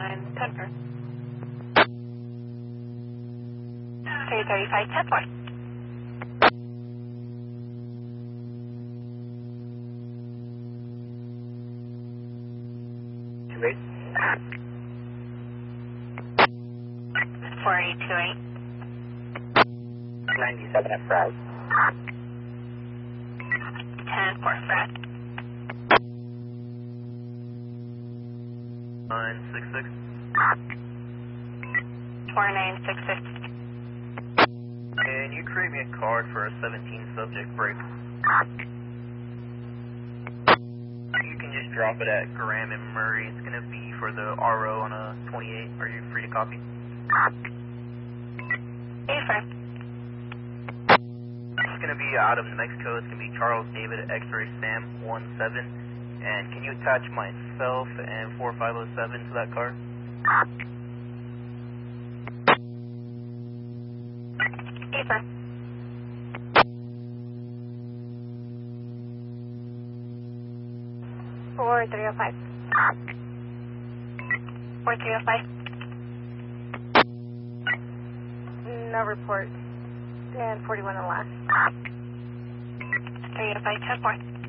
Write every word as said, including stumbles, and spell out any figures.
nine, confirm. three thirty-five, ten four. two eight. four eight two eight. ninety-seven at Fraz. ten four, Fred. nine six six. four nine six six. Can you create me a card for a seventeen subject break? You can just drop it at Graham and Murray. It's going to be for the R O on a twenty-eight. Are you free to copy? Hey, Fred. It's going to be out of New Mexico. It's going to be Charles David X-ray Sam one seven. And can you attach myself and four five oh seven to that card? Hey, Fred. four three oh five. four three oh five. No report. And forty-one on the last. three oh five, ten four.